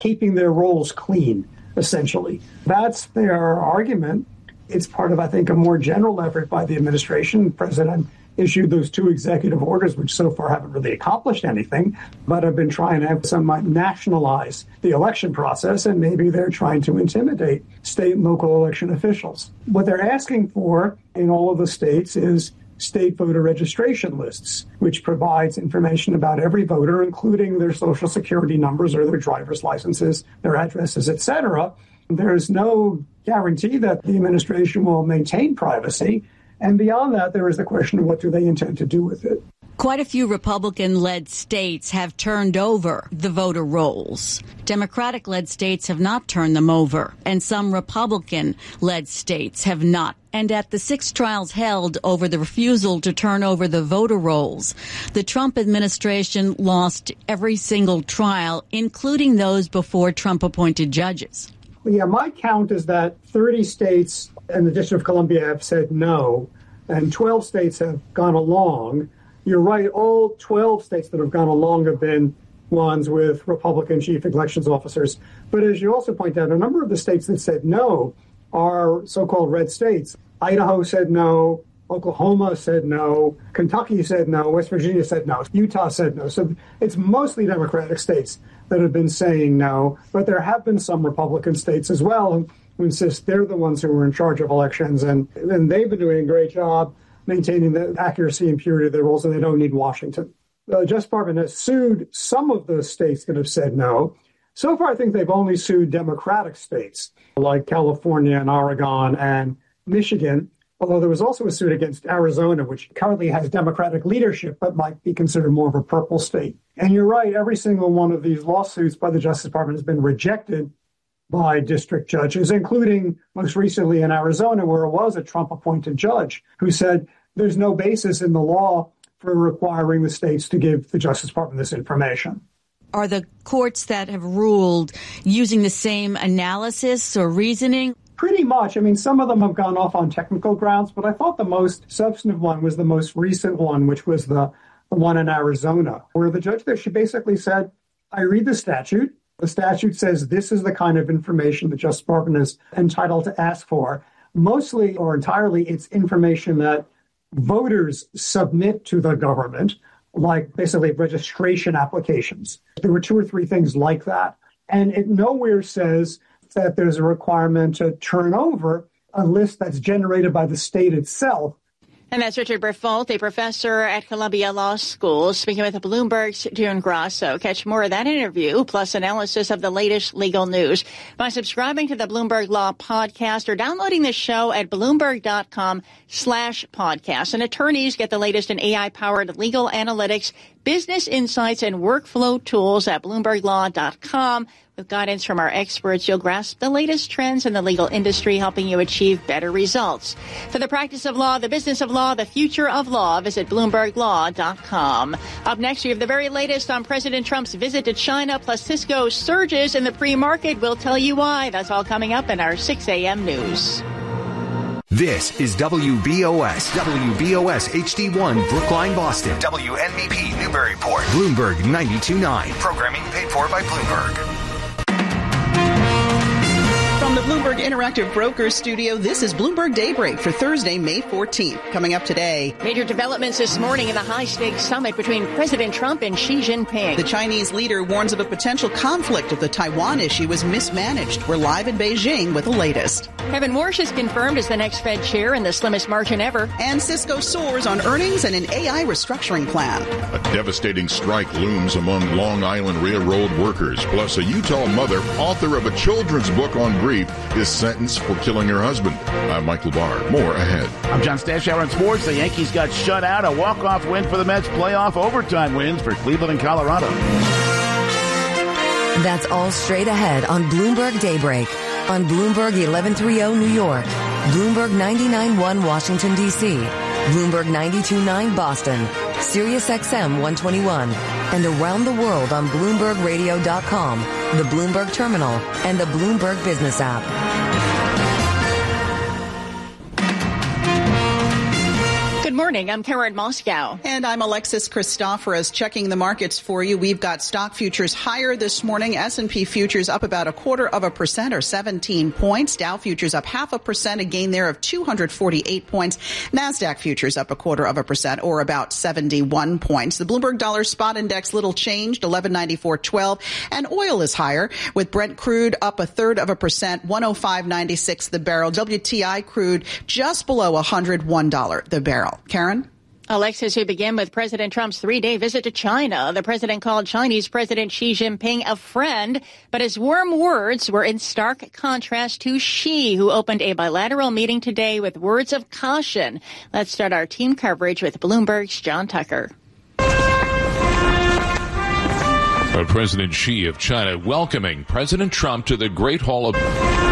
keeping their rolls clean, essentially. That's their argument. It's part of, I think, a more general effort by the administration. The president issued those 2 executive orders, which so far haven't really accomplished anything, but have been trying to have somewhat nationalize the election process, and maybe they're trying to intimidate state and local election officials. What they're asking for in all of the states is state voter registration lists, which provides information about every voter, including their social security numbers or their driver's licenses, their addresses, etc. There's no guarantee that the administration will maintain privacy. And beyond that, there is the question of what do they intend to do with it. Quite a few Republican-led states have turned over the voter rolls. Democratic-led states have not turned them over, and some Republican-led states have not. And at the 6 trials held over the refusal to turn over the voter rolls, the Trump administration lost every single trial, including those before Trump-appointed judges. Yeah, my count is that 30 states and the District of Columbia have said no, and 12 states have gone along. You're right, all 12 states that have gone along have been ones with Republican chief elections officers. But as you also point out, a number of the states that said no are so-called red states. Idaho said no, Oklahoma said no, Kentucky said no, West Virginia said no, Utah said no. So it's mostly Democratic states that have been saying no, but there have been some Republican states as well who insist they're the ones who are in charge of elections, and they've been doing a great job maintaining the accuracy and purity of their rules, and they don't need Washington. The Justice Department has sued some of the states that have said no. So far, I think they've only sued Democratic states like California and Oregon and Michigan, although there was also a suit against Arizona, which currently has Democratic leadership but might be considered more of a purple state. And you're right, every single one of these lawsuits by the Justice Department has been rejected by district judges, including most recently in Arizona, where it was a Trump-appointed judge who said there's no basis in the law for requiring the states to give the Justice Department this information. Are the courts that have ruled using the same analysis or reasoning? Pretty much. I mean, some of them have gone off on technical grounds, but I thought the most substantive one was the most recent one, which was the one in Arizona, where the judge there, she basically said, I read the statute. The statute says this is the kind of information the Justice Department is entitled to ask for. Mostly or entirely, it's information that voters submit to the government, like basically registration applications. There were 2 or 3 things like that. And it nowhere says that there's a requirement to turn over a list that's generated by the state itself. And that's Richard Briffault, a professor at Columbia Law School, speaking with Bloomberg's June Grasso. Catch more of that interview, plus analysis of the latest legal news, by subscribing to the Bloomberg Law Podcast or downloading the show at Bloomberg.com/podcast. And attorneys get the latest in AI-powered legal analytics, business insights, and workflow tools at BloombergLaw.com. With guidance from our experts, you'll grasp the latest trends in the legal industry, helping you achieve better results. For the practice of law, the business of law, the future of law, visit BloombergLaw.com. Up next, we have the very latest on President Trump's visit to China, plus Cisco surges in the pre-market. We'll tell you why. That's all coming up in our 6 a.m. news. This is WBOS HD1, Brookline, Boston. WNBP, Newburyport. Bloomberg 92.9. Programming paid for by Bloomberg. From the Bloomberg Interactive Brokers Studio, this is Bloomberg Daybreak for Thursday, May 14th. Coming up today, major developments this morning in the high-stakes summit between President Trump and Xi Jinping. The Chinese leader warns of a potential conflict if the Taiwan issue is mismanaged. We're live in Beijing with the latest. Kevin Warsh is confirmed as the next Fed chair in the slimmest margin ever. And Cisco soars on earnings and an AI restructuring plan. A devastating strike looms among Long Island Railroad workers. Plus, a Utah mother, author of a children's book on grief, is sentenced for killing her husband. I'm Michael Barr. More ahead. I'm John Stashower in sports. The Yankees got shut out. A walk-off win for the Mets. Playoff overtime wins for Cleveland and Colorado. That's all straight ahead on Bloomberg Daybreak. On Bloomberg 1130 New York. Bloomberg 99.1 Washington, D.C. Bloomberg 92.9 Boston. Sirius XM 121. And around the world on BloombergRadio.com, the Bloomberg Terminal, and the Bloomberg Business app. Good morning. I'm Karen Moscow. And I'm Alexis Christoforous, checking the markets for you. We've got stock futures higher this morning. S&P futures up about 0.25% or 17 points. Dow futures up 0.5%, a gain there of 248 points. NASDAQ futures up 0.25% or about 71 points. The Bloomberg Dollar Spot Index little changed, 1194.12. And oil is higher, with Brent crude up 0.33%, 105.96 the barrel. WTI crude just below $101 the barrel. Karen? Alexis, we begin with President Trump's 3-day visit to China. The president called Chinese President Xi Jinping a friend, but his warm words were in stark contrast to Xi, who opened a bilateral meeting today with words of caution. Let's start our team coverage with Bloomberg's John Tucker. President Xi of China welcoming President Trump to the Great Hall of...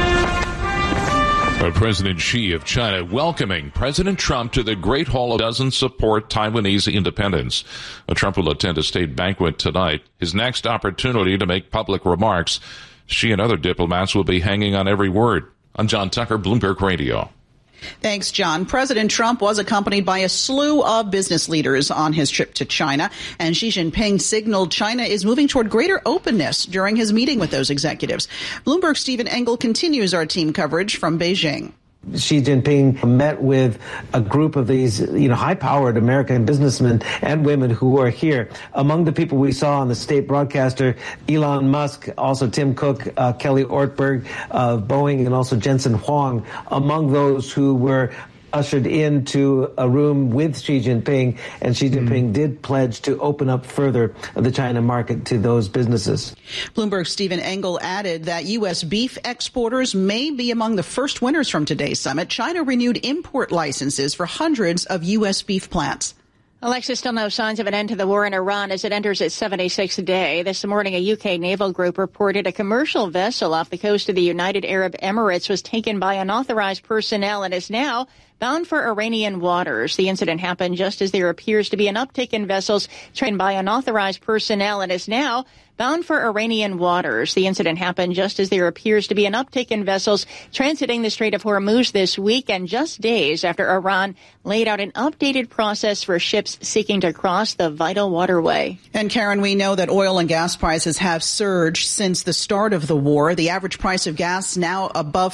President Xi of China welcoming President Trump to the Great Hall of doesn't support Taiwanese independence. Trump will attend a state banquet tonight. His next opportunity to make public remarks. Xi and other diplomats will be hanging on every word. I'm John Tucker, Bloomberg Radio. Thanks, John. President Trump was accompanied by a slew of business leaders on his trip to China, and Xi Jinping signaled China is moving toward greater openness during his meeting with those executives. Bloomberg's Stephen Engel continues our team coverage from Beijing. Xi Jinping met with a group of these, high-powered American businessmen and women who are here. Among the people we saw on the state broadcaster, Elon Musk, also Tim Cook, Kelly Ortberg of Boeing, and also Jensen Huang, among those who were ushered into a room with Xi Jinping, and Xi Jinping did pledge to open up further the China market to those businesses. Bloomberg's Stephen Engel added that U.S. beef exporters may be among the first winners from today's summit. China renewed import licenses for hundreds of U.S. beef plants. Alexis, still no signs of an end to the war in Iran as it enters its 76th day. This morning, a UK naval group reported a commercial vessel off the coast of the United Arab Emirates was taken by unauthorized personnel and is now bound for Iranian waters. The incident happened just as there appears to be an uptick in vessels trained by unauthorized personnel and is now bound for Iranian waters. The incident happened just as there appears to be an uptick in vessels transiting the Strait of Hormuz this week and just days after Iran laid out an updated process for ships seeking to cross the vital waterway. And Karen, we know that oil and gas prices have surged since the start of the war. The average price of gas now above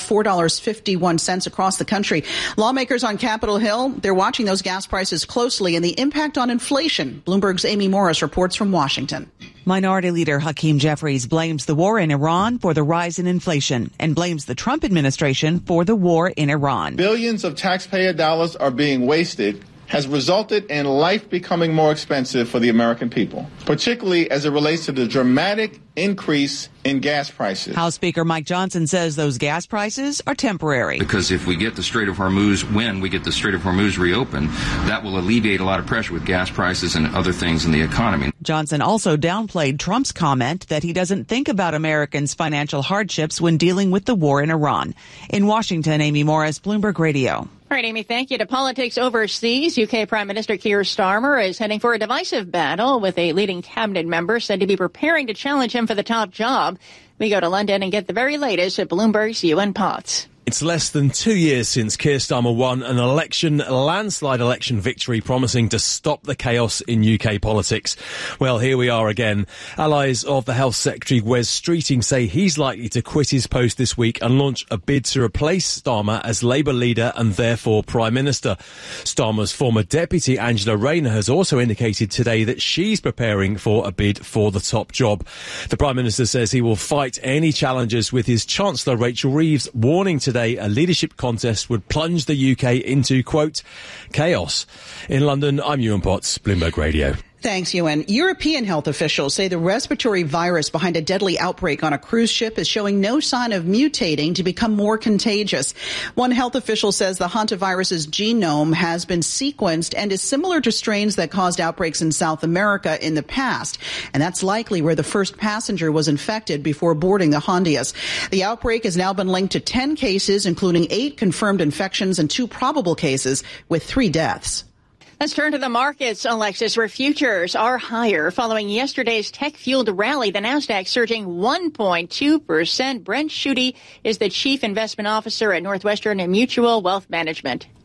$4.51 across the country. Lawmakers on Capitol Hill, they're watching those gas prices closely and the impact on inflation. Bloomberg's Amy Morris reports from Washington. Minority Leader Hakeem Jeffries blames the war in Iran for the rise in inflation and blames the Trump administration for the war in Iran. Billions of taxpayer dollars are being wasted has resulted in life becoming more expensive for the American people, particularly as it relates to the dramatic increase in gas prices. House Speaker Mike Johnson says those gas prices are temporary. Because if we get the Strait of Hormuz, when we get the Strait of Hormuz reopened, that will alleviate a lot of pressure with gas prices and other things in the economy. Johnson also downplayed Trump's comment that he doesn't think about Americans' financial hardships when dealing with the war in Iran. In Washington, Amy Morris, Bloomberg Radio. All right, Amy, thank you. To politics overseas, UK Prime Minister Keir Starmer is heading for a divisive battle with a leading cabinet member said to be preparing to challenge him for the top job. We go to London and get the very latest at Bloomberg's UN Potts. It's less than 2 years since Keir Starmer won an landslide election victory, promising to stop the chaos in UK politics. Well, here we are again. Allies of the Health Secretary Wes Streeting say he's likely to quit his post this week and launch a bid to replace Starmer as Labour leader and therefore Prime Minister. Starmer's former deputy Angela Rayner has also indicated today that she's preparing for a bid for the top job. The Prime Minister says he will fight any challenges with his Chancellor Rachel Reeves, warning today a leadership contest would plunge the UK into, quote, chaos. In London, I'm Ewan Potts, Bloomberg Radio. Thanks, Ewan. European health officials say the respiratory virus behind a deadly outbreak on a cruise ship is showing no sign of mutating to become more contagious. One health official says the hantavirus's genome has been sequenced and is similar to strains that caused outbreaks in South America in the past. And that's likely where the first passenger was infected before boarding the Hondias. The outbreak has now been linked to 10 cases, including 8 confirmed infections and 2 probable cases, with 3 deaths. Let's turn to the markets, Alexis, where futures are higher following yesterday's tech-fueled rally. The Nasdaq surging 1.2%. Brent Schutte is the chief investment officer at Northwestern Mutual Wealth Management.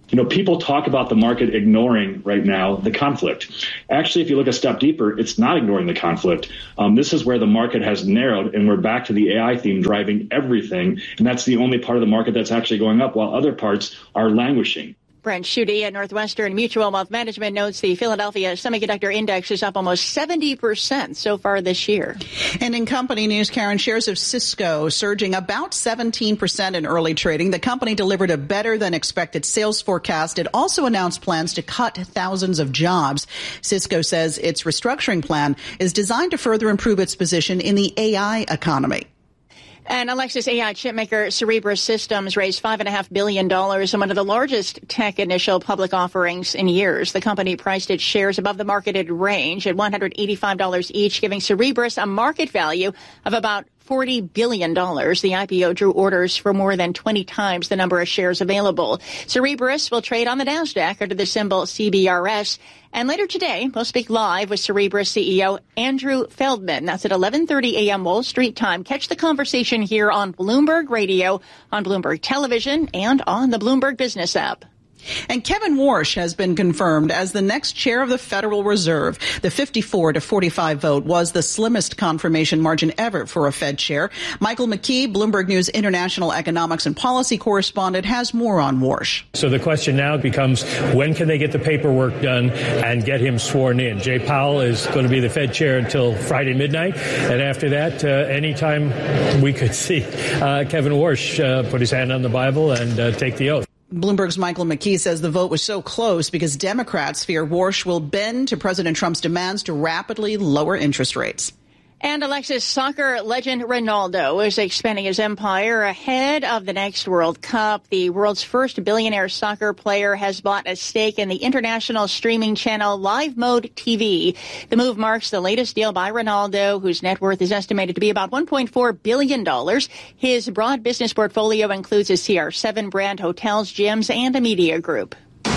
People talk about the market ignoring right now the conflict. Actually, if you look a step deeper, it's not ignoring the conflict. This is where the market has narrowed, and we're back to the AI theme driving everything. And that's the only part of the market that's actually going up, while other parts are languishing. Brent Schutte at Northwestern Mutual Wealth Management notes the Philadelphia Semiconductor Index is up almost 70% so far this year. And in company news, Karen, shares of Cisco surging about 17% in early trading. The company delivered a better than expected sales forecast. It also announced plans to cut thousands of jobs. Cisco says its restructuring plan is designed to further improve its position in the AI economy. And Alexis AI chipmaker Cerebras Systems raised $5.5 billion in one of the largest tech initial public offerings in years. The company priced its shares above the marketed range at $185 each, giving Cerebras a market value of about $40 billion. The IPO drew orders for more than 20 times the number of shares available. Cerebras will trade on the NASDAQ under the symbol CBRS. And later today, we'll speak live with Cerebras CEO Andrew Feldman. That's at 11:30 a.m. Wall Street time. Catch the conversation here on Bloomberg Radio, on Bloomberg Television, and on the Bloomberg Business app. And Kevin Warsh has been confirmed as the next chair of the Federal Reserve. The 54-45 vote was the slimmest confirmation margin ever for a Fed chair. Michael McKee, Bloomberg News international economics and policy correspondent, has more on Warsh. So the question now becomes, when can they get the paperwork done and get him sworn in? Jay Powell is going to be the Fed chair until Friday midnight. And after that, anytime we could see Kevin Warsh put his hand on the Bible and take the oath. Bloomberg's Michael McKee says the vote was so close because Democrats fear Warsh will bend to President Trump's demands to rapidly lower interest rates. And Alexis, soccer legend Ronaldo is expanding his empire ahead of the next World Cup. The world's first billionaire soccer player has bought a stake in the international streaming channel Live Mode TV. The move marks the latest deal by Ronaldo, whose net worth is estimated to be about $1.4 billion. His broad business portfolio includes a CR7 brand, hotels, gyms, and a media group.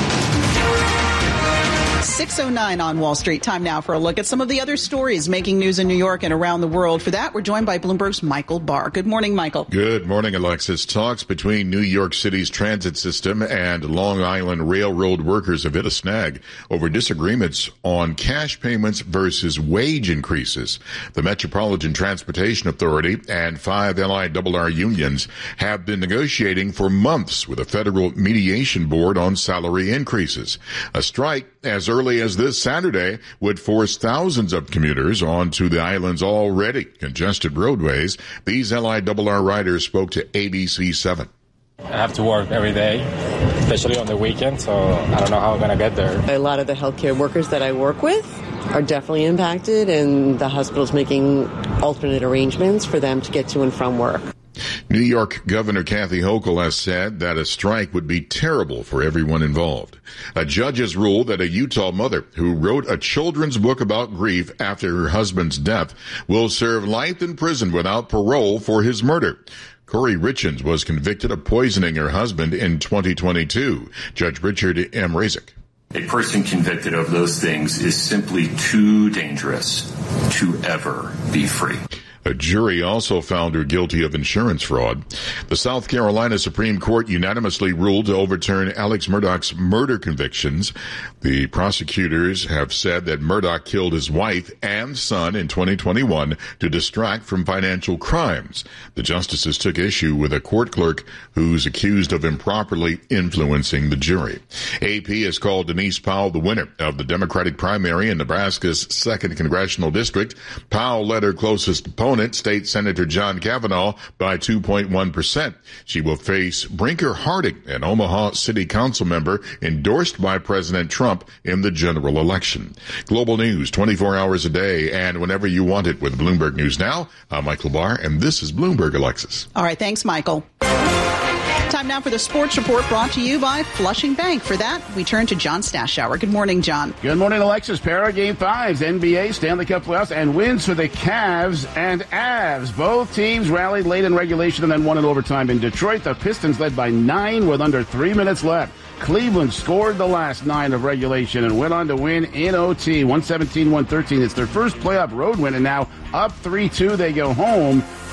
6:09 on Wall Street. Time now for a look at some of the other stories making news in New York and around the world. For that, we're joined by Bloomberg's Michael Barr. Good morning, Michael. Good morning, Alexis. Talks between New York City's transit system and Long Island Railroad workers have hit a snag over disagreements on cash payments versus wage increases. The Metropolitan Transportation Authority and 5 LIRR unions have been negotiating for months with a federal mediation board on salary increases. A strike as early as this Saturday would force thousands of commuters onto the island's already congested roadways. These LIRR riders spoke to ABC7. I have to work every day, especially on the weekend, so I don't know how I'm going to get there. A lot of the healthcare workers that I work with are definitely impacted, and the hospital's making alternate arrangements for them to get to and from work. New York Governor Kathy Hochul has said that a strike would be terrible for everyone involved. A judge has ruled that a Utah mother who wrote a children's book about grief after her husband's death will serve life in prison without parole for his murder. Corey Richins was convicted of poisoning her husband in 2022. Judge Richard M. Razik. A person convicted of those things is simply too dangerous to ever be free. A jury also found her guilty of insurance fraud. The South Carolina Supreme Court unanimously ruled to overturn Alex Murdaugh's murder convictions. The prosecutors have said that Murdaugh killed his wife and son in 2021 to distract from financial crimes. The justices took issue with a court clerk who's accused of improperly influencing the jury. AP has called Denise Powell the winner of the Democratic primary in Nebraska's 2nd Congressional District. Powell led her closest opponent, State Senator John Kavanaugh, by 2.1%. She will face Brinker Harding, an Omaha City Council member endorsed by President Trump in the general election. Global news 24 hours a day and whenever you want it with Bloomberg News Now. I'm Michael Barr, and this is Bloomberg, Alexis. All right, thanks, Michael. Time now for the sports report brought to you by Flushing Bank. For that, we turn to John Stashower. Good morning, John. Good morning, Alexis. Para Game 5s, NBA, Stanley Cup playoffs, and wins for the Cavs and Avs. Both teams rallied late in regulation and then won in overtime in Detroit. The Pistons led by 9 with under 3 minutes left. Cleveland scored the last 9 of regulation and went on to win in OT, 117-113. It's their first playoff road win, and now up 3-2. They go home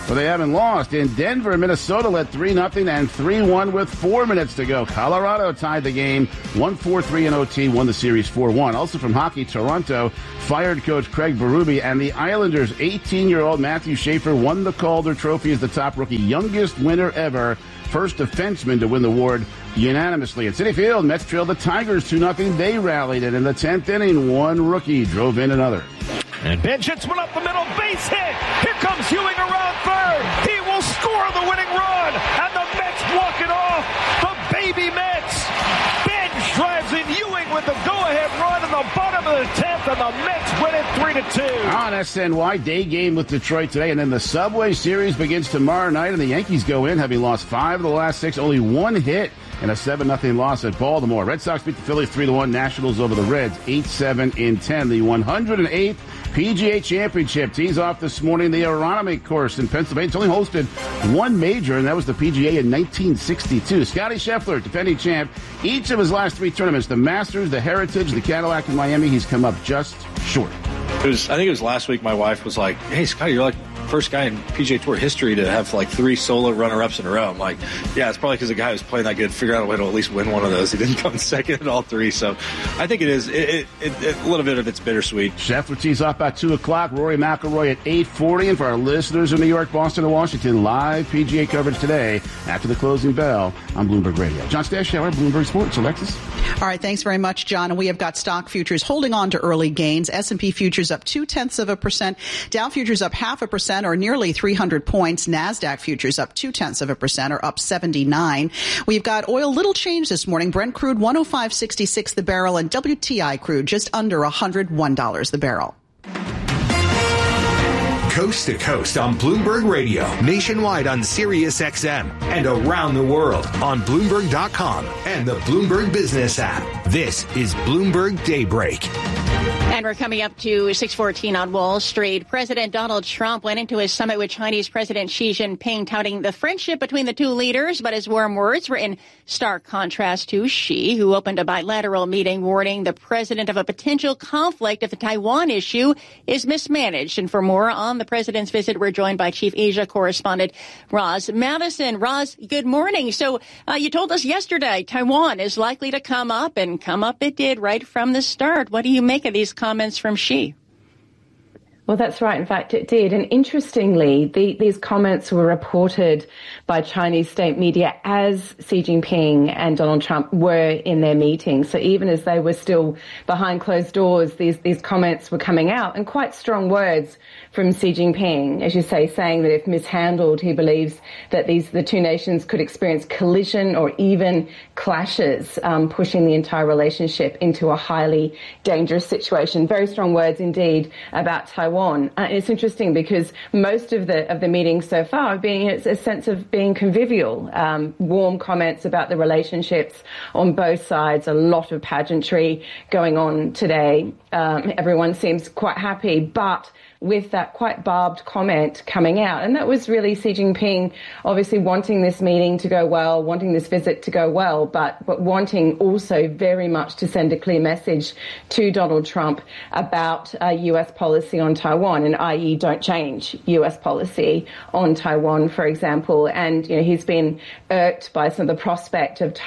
but they haven't lost. In Denver, Minnesota led 3-0 and 3-1 with 4 minutes to go. Colorado tied the game 1-4-3 in OT, won the series 4-1. Also from hockey, Toronto fired coach Craig Berube, and the Islanders' 18-year-old Matthew Schaefer won the Calder Trophy as the top rookie, youngest winner ever, first defenseman to win the award unanimously. At Citi Field, Mets trailed the Tigers 2-0. They rallied, and in the 10th inning, one rookie drove in another. And Ben hits one up the middle, base hit. Here comes Ewing around third. He will score the winning run, and the Mets walk it off. The baby Mets. Bench drives in Ewing with the go-ahead run in the bottom of the 10th, and the Mets win it 3-2. On SNY, day game with Detroit today, and then the Subway Series begins tomorrow night, and the Yankees go in, having lost 5 of the last 6, only one hit, and a 7-0 loss at Baltimore. Red Sox beat the Phillies 3-1. Nationals over the Reds 8-7 in 10. The 108th PGA Championship tees off this morning. The Aronimink course in Pennsylvania. It's only hosted one major, and that was the PGA in 1962. Scotty Scheffler, defending champ. Each of his last 3 tournaments, the Masters, the Heritage, the Cadillac in Miami, he's come up just short. I think it was last week my wife was like, hey, Scotty, you're like first guy in PGA Tour history to have like 3 solo runner-ups in a row. I'm like, yeah, it's probably because the guy who's playing that good figured out a way to at least win one of those. He didn't come second in all 3, so I think it is a little bit of it's bittersweet. Scheffler tees off about 2 o'clock. Rory McIlroy at 8:40. And for our listeners in New York, Boston, and Washington, live PGA coverage today after the closing bell on Bloomberg Radio. John Stashower, Bloomberg Sports. Alexis? All right, thanks very much, John. And we have got stock futures holding on to early gains. S&P futures up 0.2%. Dow futures up 0.5% or nearly 300 points. NASDAQ futures up 0.2% or up 79. We've got oil little change this morning. Brent crude 105.66 the barrel, and WTI crude just under $101 the barrel. Coast to coast on Bloomberg Radio, nationwide on Sirius XM, and around the world on Bloomberg.com and the Bloomberg Business app. This is Bloomberg Daybreak. And we're coming up to 6:14 on Wall Street. President Donald Trump went into his summit with Chinese President Xi Jinping, touting the friendship between the two leaders, but his warm words were in stark contrast to Xi, who opened a bilateral meeting warning the president of a potential conflict if the Taiwan issue is mismanaged. And for more on the president's visit, we're joined by Chief Asia correspondent Roz Madison. Roz, good morning. So you told us yesterday Taiwan is likely to come up, and come up it did right from the start. What do you make of these comments from Xi? Well, that's right. In fact, it did. And interestingly, these comments were reported by Chinese state media as Xi Jinping and Donald Trump were in their meeting. So even as they were still behind closed doors, these comments were coming out, and quite strong words from Xi Jinping, as you say, saying that if mishandled, he believes that the two nations could experience collision or even clashes, pushing the entire relationship into a highly dangerous situation. Very strong words indeed about Taiwan. It's interesting because most of the meetings so far have been a sense of being convivial, warm comments about the relationships on both sides, a lot of pageantry going on today. Everyone seems quite happy, but with that quite barbed comment coming out. And that was really Xi Jinping obviously wanting this meeting to go well, wanting this visit to go well, but wanting also very much to send a clear message to Donald Trump about U.S. policy on Taiwan, and i.e. don't change U.S. policy on Taiwan, for example. And, he's been irked by some of the prospect of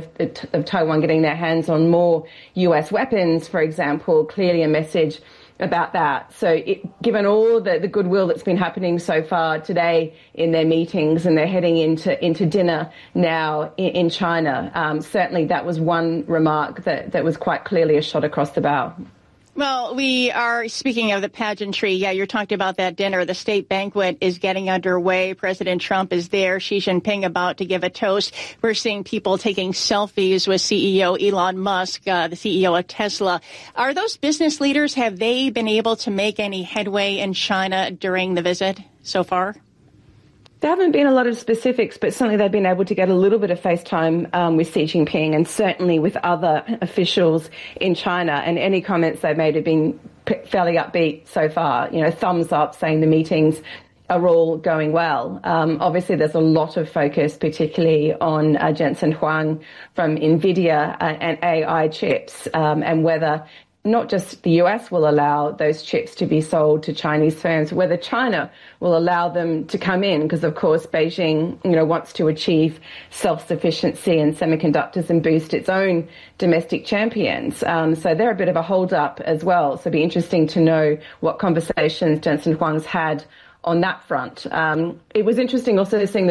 Taiwan getting their hands on more U.S. weapons, for example, clearly a message about that. So given all the goodwill that's been happening so far today in their meetings, and they're heading into dinner now in China, certainly that was one remark that was quite clearly a shot across the bow. Well, we are speaking of the pageantry. Yeah, you're talking about that dinner. The state banquet is getting underway. President Trump is there. Xi Jinping about to give a toast. We're seeing people taking selfies with CEO Elon Musk, the CEO of Tesla. Are those business leaders, have they been able to make any headway in China during the visit so far? There haven't been a lot of specifics, but certainly they've been able to get a little bit of FaceTime with Xi Jinping, and certainly with other officials in China. And any comments they've made have been fairly upbeat so far. Thumbs up, saying the meetings are all going well. Obviously, there's a lot of focus, particularly on Jensen Huang from NVIDIA and AI chips, and whether not just the US will allow those chips to be sold to Chinese firms, whether China will allow them to come in, because of course Beijing, wants to achieve self-sufficiency in semiconductors and boost its own domestic champions. So they're a bit of a hold-up as well. So it'd be interesting to know what conversations Jensen Huang's had on that front. It was interesting also seeing the